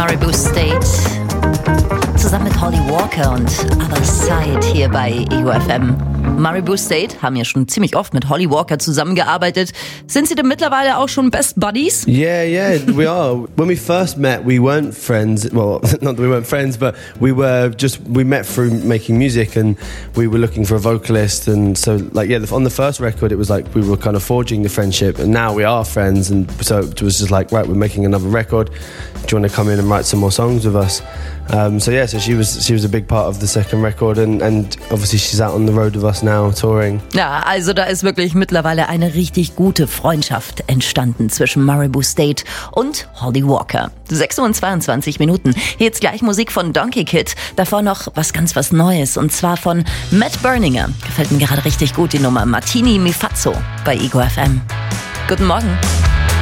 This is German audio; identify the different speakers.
Speaker 1: Maribou State zusammen mit Holly Walker und Other Side hier bei EUFM. Maribou State haben ja schon ziemlich oft mit Holly Walker zusammengearbeitet. Sind sie denn mittlerweile auch schon Best Buddies?
Speaker 2: Yeah, we are. When we first met, we weren't friends. Well, not that we weren't friends, but we met through making music, and we were looking for a vocalist. And so, on the first record, it was like we were kind of forging the friendship, and now we are friends. And so it was just like, right, we're making another record. Do you want to come in and write some more songs with us? So she was a big part of the second record, and obviously she's out on the road with us now, touring.
Speaker 1: Ja, also da ist wirklich mittlerweile eine richtig gute Freundschaft entstanden zwischen Maribou State und Holly Walker. 6:22 Minuten. Hier jetzt gleich Musik von Donkey Kid. Davor noch was Neues, und zwar von Matt Berninger. Gefällt mir gerade richtig gut, die Nummer Martini Mi Fazzo bei EUFM. Guten Morgen.